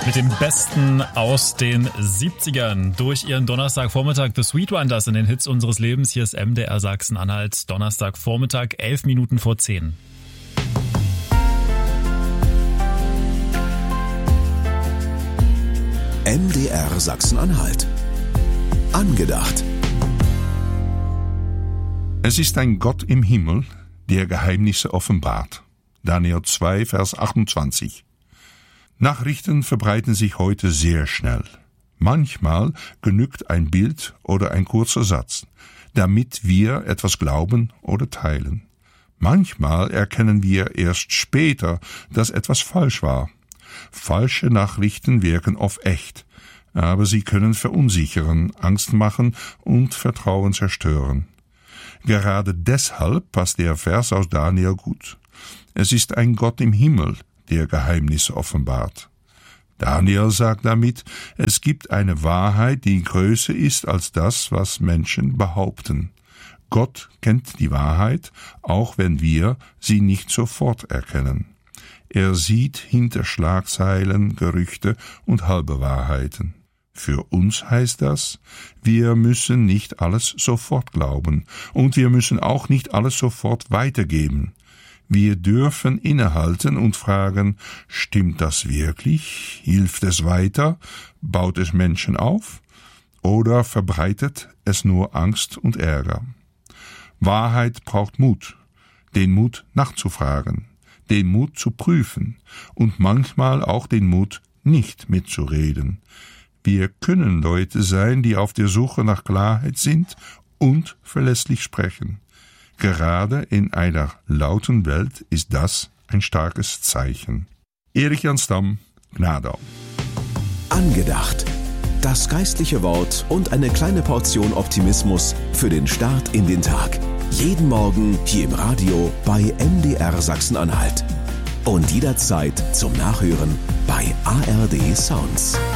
Mit dem Besten aus den 70ern durch ihren Donnerstagvormittag The Sweet Wonders in den Hits unseres Lebens. Hier ist MDR Sachsen-Anhalt, Donnerstagvormittag, 11 Minuten vor 10. MDR Sachsen-Anhalt. Angedacht. Es ist ein Gott im Himmel, der Geheimnisse offenbart. Daniel 2, Vers 28. Nachrichten verbreiten sich heute sehr schnell. Manchmal genügt ein Bild oder ein kurzer Satz, damit wir etwas glauben oder teilen. Manchmal erkennen wir erst später, dass etwas falsch war. Falsche Nachrichten wirken oft echt, aber sie können verunsichern, Angst machen und Vertrauen zerstören. Gerade deshalb passt der Vers aus Daniel gut. Es ist ein Gott im Himmel, der Geheimnisse offenbart. Daniel sagt damit, es gibt eine Wahrheit, die größer ist als das, was Menschen behaupten. Gott kennt die Wahrheit, auch wenn wir sie nicht sofort erkennen. Er sieht hinter Schlagzeilen, Gerüchte und halbe Wahrheiten. Für uns heißt das, wir müssen nicht alles sofort glauben und wir müssen auch nicht alles sofort weitergeben. Wir dürfen innehalten und fragen, stimmt das wirklich? Hilft es weiter? Baut es Menschen auf? Oder verbreitet es nur Angst und Ärger? Wahrheit braucht Mut, den Mut nachzufragen, den Mut zu prüfen und manchmal auch den Mut, nicht mitzureden. Wir können Leute sein, die auf der Suche nach Klarheit sind und verlässlich sprechen. Gerade in einer lauten Welt ist das ein starkes Zeichen. Erich Jan Stamm, Gnadau. Angedacht. Das geistliche Wort und eine kleine Portion Optimismus für den Start in den Tag. Jeden Morgen hier im Radio bei MDR Sachsen-Anhalt. Und jederzeit zum Nachhören bei ARD Sounds.